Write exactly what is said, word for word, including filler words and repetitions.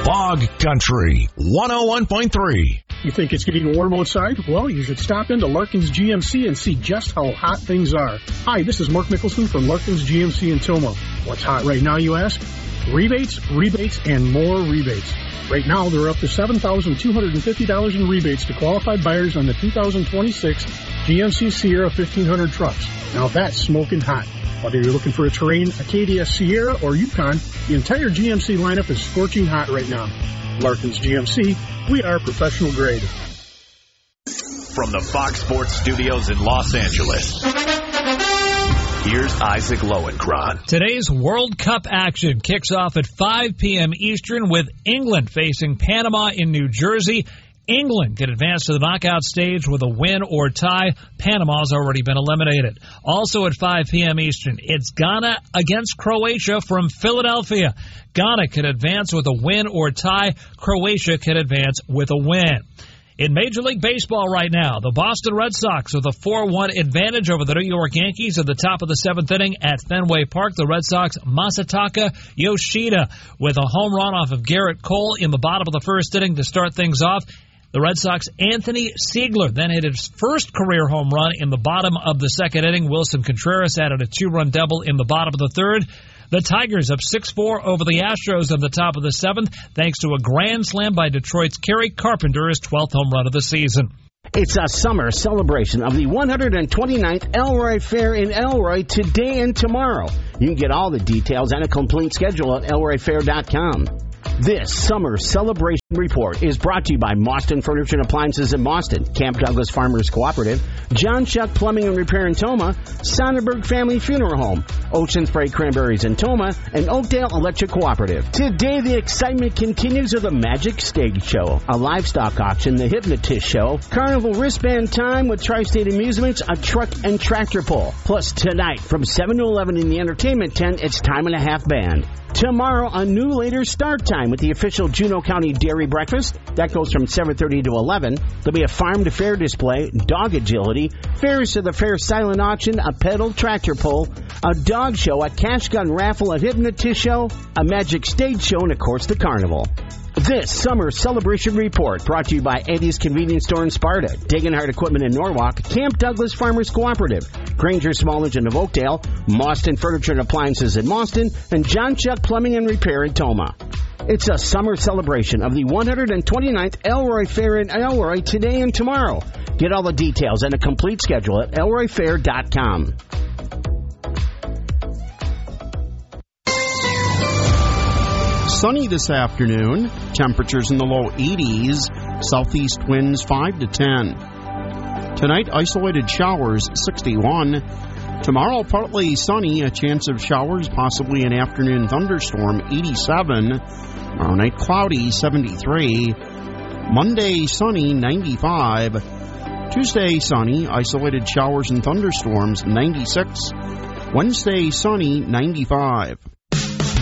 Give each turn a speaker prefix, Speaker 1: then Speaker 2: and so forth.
Speaker 1: Fog Country one oh one point three.
Speaker 2: You think it's getting warm outside? Well, you should stop into Larkin's G M C and see just how hot things are. Hi, this is Mark Mickelson from Larkin's G M C in Tomah. What's hot right now, you ask? Rebates, rebates, and more rebates. Right now, they're up to seven thousand two hundred fifty dollars in rebates to qualified buyers on the two thousand twenty-six G M C Sierra fifteen hundred trucks. Now that's smoking hot. Whether you're looking for a Terrain, Acadia, Sierra, or Yukon, the entire G M C lineup is scorching hot right now. Larkin's G M C, we are professional grade.
Speaker 3: From the Fox Sports Studios in Los Angeles, here's Isaac Lowenkron.
Speaker 4: Today's World Cup action kicks off at five p.m. Eastern with England facing Panama in New Jersey. England can advance to the knockout stage with a win or tie. Panama's already been eliminated. Also at five p.m. Eastern, it's Ghana against Croatia from Philadelphia. Ghana can advance with a win or tie. Croatia can advance with a win. In Major League Baseball right now, the Boston Red Sox with a four one advantage over the New York Yankees at the top of the seventh inning at Fenway Park. The Red Sox, Masataka Yoshida with a home run off of Garrett Cole in the bottom of the first inning to start things off. The Red Sox, Anthony Siegler, then hit his first career home run in the bottom of the second inning. Wilson Contreras added a two-run double in the bottom of the third. The Tigers up six four over the Astros at the top of the seventh, thanks to a grand slam by Detroit's Kerry Carpenter, his twelfth home run of the season.
Speaker 5: It's a summer celebration of the one hundred twenty-ninth Elroy Fair in Elroy today and tomorrow. You can get all the details and a complete schedule at elroy fair dot com. This summer celebration report is brought to you by Mauston Furniture and Appliances in Mauston, Camp Douglas Farmers Cooperative, John Shuck Plumbing and Repair in Tomah, Sonnenberg Family Funeral Home, Ocean Spray Cranberries in Tomah, and Oakdale Electric Cooperative. Today, the excitement continues with the Magic Stage Show, a livestock auction, the Hypnotist Show, Carnival Wristband Time with Tri-State Amusements, a truck and tractor pull. Plus, tonight, from seven to eleven in the entertainment tent, it's Time and a Half Band. Tomorrow, a new later start time with the official Juneau County Dairy Breakfast. That goes from seven thirty to eleven. There'll be a farm-to-fair display, dog agility, fairs to the fair silent auction, a pedal tractor pull, a dog show, a cash gun raffle, a hypnotist show, a magic stage show, and, of course, the carnival. This summer celebration report brought to you by Eddie's Convenience Store in Sparta, Degenhardt Equipment in Norwalk, Camp Douglas Farmers Cooperative, Granger Small Engine of Oakdale, Mauston Furniture and Appliances in Mauston, and John Chuck Plumbing and Repair in Tomah. It's a summer celebration of the one hundred twenty-ninth Elroy Fair in Elroy today and tomorrow. Get all the details and a complete schedule at elroy fair dot com.
Speaker 6: Sunny this afternoon, temperatures in the low eighties, southeast winds five to ten. Tonight, isolated showers, sixty-one. Tomorrow, partly sunny, a chance of showers, possibly an afternoon thunderstorm, eighty-seven. Tomorrow night, cloudy, seventy-three. Monday, sunny, ninety-five. Tuesday, sunny, isolated showers and thunderstorms, ninety-six. Wednesday, sunny, ninety-five.